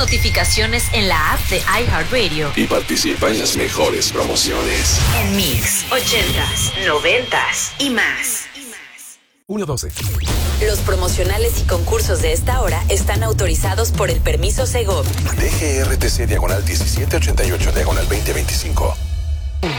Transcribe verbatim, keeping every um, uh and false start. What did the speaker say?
notificaciones en la app de iHeartRadio. Y participa en las mejores promociones. En Mix, ochentas, noventas y más. uno doce. Los promocionales y concursos de esta hora están autorizados por el permiso Segov. D G R T C diagonal diecisiete ochenta y ocho diagonal veinte veinticinco.